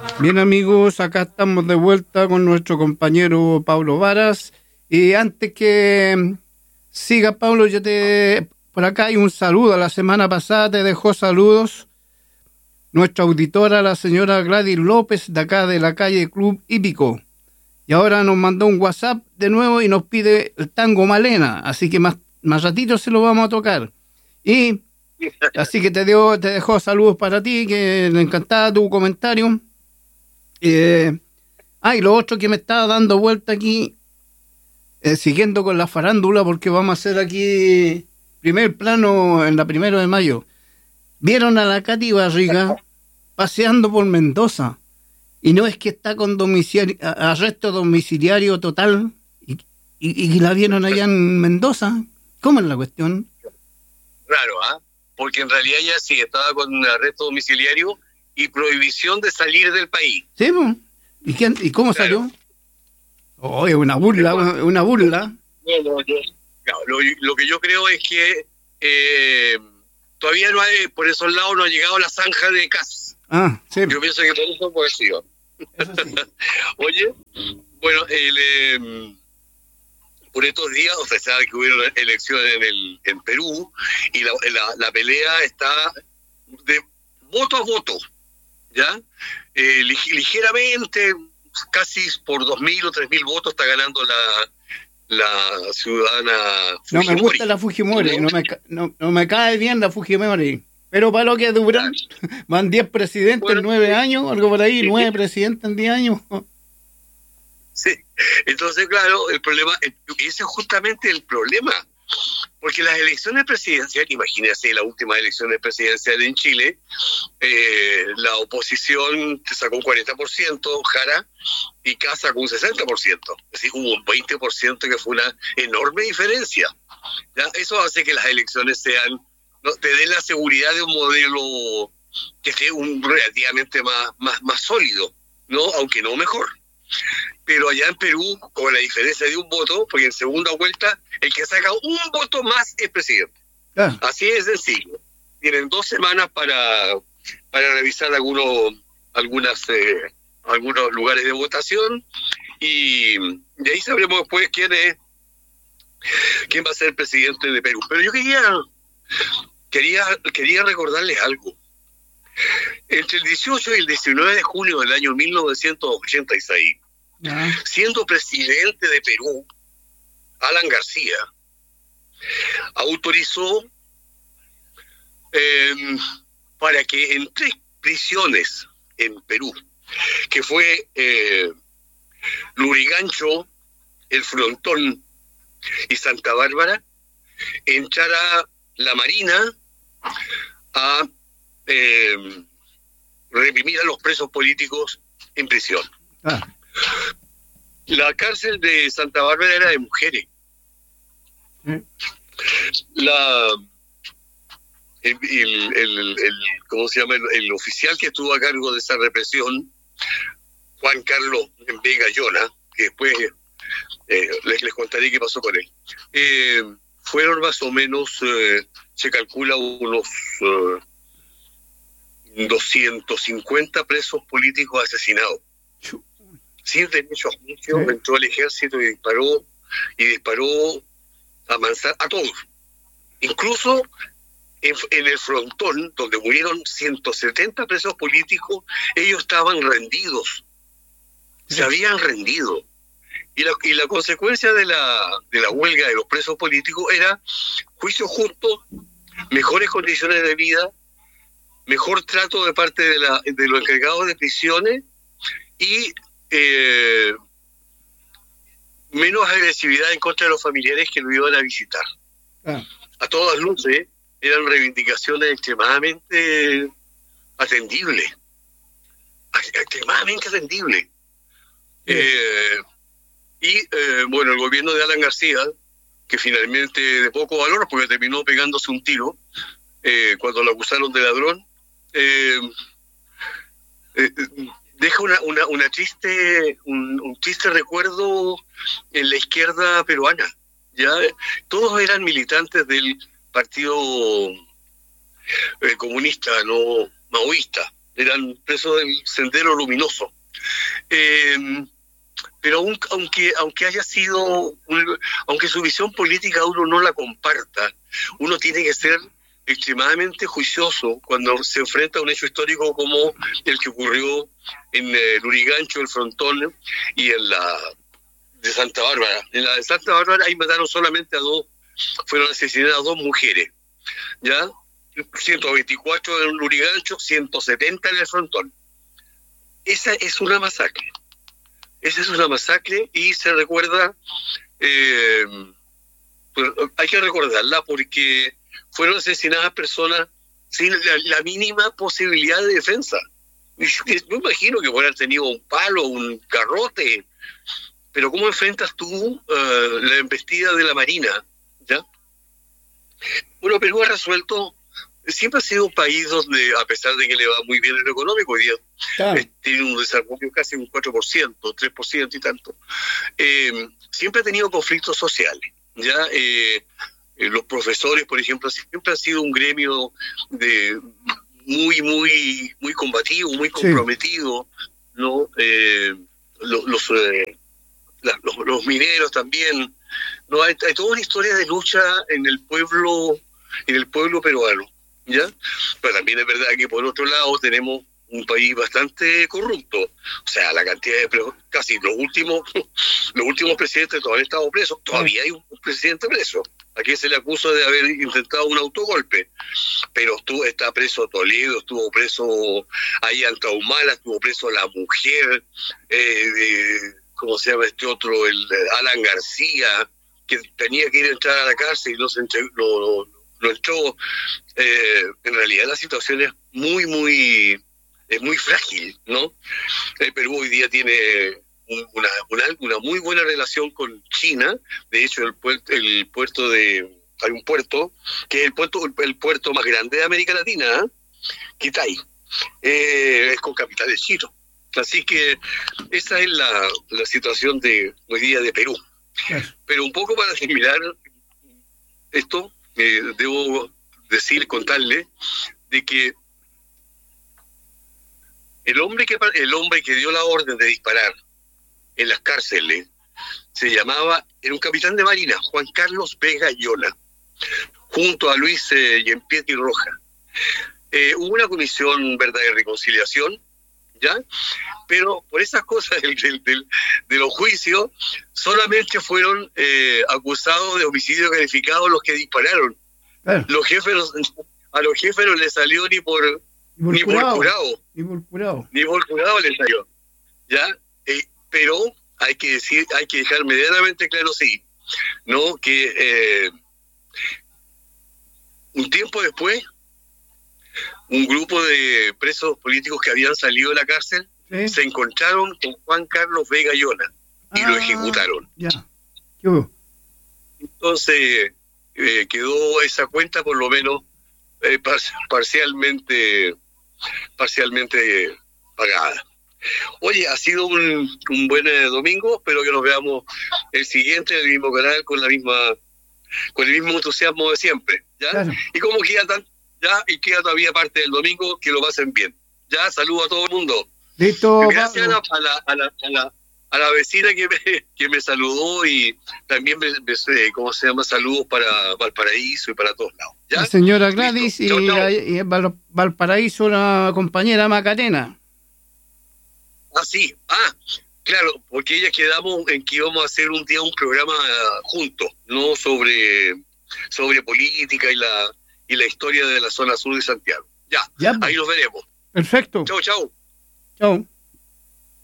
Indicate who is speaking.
Speaker 1: Bien amigos, acá estamos de vuelta con nuestro compañero Pablo Varas. Y antes que siga Pablo, por acá hay un saludo. La semana pasada te dejó saludos nuestra auditora, la señora Gladys López, de acá de la calle Club Hípico. Y ahora nos mandó un WhatsApp de nuevo y nos pide el tango Malena. Así que más ratito se lo vamos a tocar. Y así que te dejó saludos para ti, que le encantaba tu comentario. Y lo otro que me estaba dando vuelta aquí, siguiendo con la farándula, porque vamos a hacer aquí primer plano en la 1 de mayo. Vieron a la Katy Barriga paseando por Mendoza, y no es que está con arresto domiciliario total, y la vieron allá en Mendoza. ¿Cómo es la cuestión?
Speaker 2: Raro, ¿ah? Porque en realidad ya sí estaba con un arresto domiciliario y prohibición de salir del país.
Speaker 1: Sí, pues. ¿Y cómo salió? Oh, es una burla, una burla.
Speaker 2: Lo que yo creo es que todavía no hay, por esos lados no ha llegado la zanja de Cas.
Speaker 1: Ah, sí.
Speaker 2: Yo pienso que por eso puede ser. Sí. Oye, bueno, por estos días, o sea, sabe que hubieron elecciones en Perú y la pelea está de voto a voto, ¿ya? Ligeramente, casi por 2.000 o 3.000 votos está ganando la ciudadana
Speaker 1: Fujimori. No me gusta la Fujimori, no me cae bien la Fujimori. Pero para lo que duran, van 10 presidentes en 9 años, algo por ahí, 9 presidentes en 10 años.
Speaker 2: Sí, entonces claro, el problema, ese es justamente el problema, porque las elecciones presidenciales, imagínense las últimas elecciones presidenciales en Chile, la oposición sacó un 40%, Jara, y Kast sacó un 60%, es decir, hubo un 20% que fue una enorme diferencia. ¿Ya? Eso hace que las elecciones te den la seguridad de un modelo que esté relativamente más sólido, ¿no? Aunque no mejor. Pero allá en Perú, con la diferencia de un voto, porque en segunda vuelta el que saca un voto más es presidente. Así es sencillo. Tienen 2 semanas para revisar algunos lugares de votación y de ahí sabremos después quién va a ser el presidente de Perú. Pero yo quería recordarles algo. Entre el 18 y el 19 de junio del año 1986, siendo presidente de Perú, Alan García autorizó para que en 3 prisiones en Perú, que fue Lurigancho, El Frontón y Santa Bárbara, entrara la Marina a reprimir a los presos políticos en prisión. La cárcel de Santa Bárbara era de mujeres. ¿Cómo se llama? El oficial que estuvo a cargo de esa represión, Juan Carlos Vega Llona, que después les contaré qué pasó con él. Fueron más o menos, se calcula unos 250 presos políticos asesinados. Sin derecho a juicio, entró el ejército y disparó a mansalva a todos. Incluso en el Frontón, donde murieron 170 presos políticos, ellos estaban rendidos. Se habían rendido. Y la consecuencia de la huelga de los presos políticos era juicio justo, mejores condiciones de vida, mejor trato de parte de los encargados de prisiones y menos agresividad en contra de los familiares que lo iban a visitar. A todas luces eran reivindicaciones extremadamente atendibles. Bueno, el gobierno de Alan García, que finalmente de poco valor, porque terminó pegándose un tiro cuando lo acusaron de ladrón, deja un triste recuerdo en la izquierda peruana. Ya todos eran militantes del partido comunista, no maoísta, eran presos del Sendero Luminoso. Pero aunque haya sido, aunque su visión política uno no la comparta, uno tiene que ser extremadamente juicioso cuando se enfrenta a un hecho histórico como el que ocurrió en Lurigancho, el Frontón, y en la de Santa Bárbara. En la de Santa Bárbara ahí mataron solamente a dos, fueron asesinadas dos mujeres, ¿ya? 124 en Lurigancho, 170 en el Frontón. Esa es una masacre. Esa es una masacre y se recuerda, pues hay que recordarla porque fueron asesinadas personas sin la mínima posibilidad de defensa. Yo imagino que pueden haber tenido un palo, un garrote, pero ¿cómo enfrentas tú la embestida de la Marina? ¿Ya? Bueno, Perú ha resuelto, siempre ha sido un país donde, a pesar de que le va muy bien en lo económico, hoy día tiene un desarrollo casi un 4%, 3% y tanto, siempre ha tenido conflictos sociales, ¿ya? Los profesores, por ejemplo, siempre han sido un gremio de muy combativo, muy comprometido, ¿no? Los mineros también, ¿no? Hay toda una historia de lucha en el pueblo peruano, ¿ya? Pero también es verdad que por otro lado tenemos un país bastante corrupto, o sea, la cantidad de casi los últimos presidentes todavía han estado presos, todavía hay un presidente preso, a quien se le acusa de haber intentado un autogolpe, pero está preso Toledo, estuvo preso Ayanta Humala, estuvo preso la mujer, ¿cómo se llama este otro? El Alan García, que tenía que ir a entrar a la cárcel y no se lo entró. En realidad la situación es muy frágil, ¿no? Perú hoy día tiene una muy buena relación con China. De hecho, hay un puerto que es el puerto más grande de América Latina, ¿eh? Kitay, es con capital de Chino. Así que esa es la situación de hoy día de Perú. Pero un poco para asimilar esto, debo contarle de que el hombre que dio la orden de disparar en las cárceles era un capitán de marina, Juan Carlos Vega Llona, junto a Luis Giampietri Roja. Hubo una comisión, ¿verdad?, de reconciliación, ¿ya? Pero por esas cosas de los juicios solamente fueron acusados de homicidio calificado los que dispararon. A los jefes no les salió ni por curado les salió, ¿ya? Pero hay que dejar medianamente claro, sí, ¿no? Que un tiempo después un grupo de presos políticos que habían salido de la cárcel se encontraron con Juan Carlos Vega Llona y lo ejecutaron. Entonces quedó esa cuenta por lo menos parcialmente pagada. Oye, ha sido un buen domingo, espero que nos veamos el siguiente en el mismo canal con el mismo entusiasmo de siempre, ¿ya? Claro. Y como queda todavía parte del domingo, que lo pasen bien. Ya, saludo a todo el mundo.
Speaker 1: Listo.
Speaker 2: Gracias a la vecina que me saludó y también ¿cómo se llama? Saludos para Valparaíso y para todos lados. ¿Ya?
Speaker 1: La señora Gladys.
Speaker 2: Listo. Chau.
Speaker 1: Y Valparaíso la compañera Macarena.
Speaker 2: Sí. Claro, porque ellas quedamos en que íbamos a hacer un día un programa juntos, ¿no? Sobre política y la historia de la zona sur de Santiago. Ya. Ahí nos veremos.
Speaker 1: Perfecto.
Speaker 2: Chau.
Speaker 1: Chau.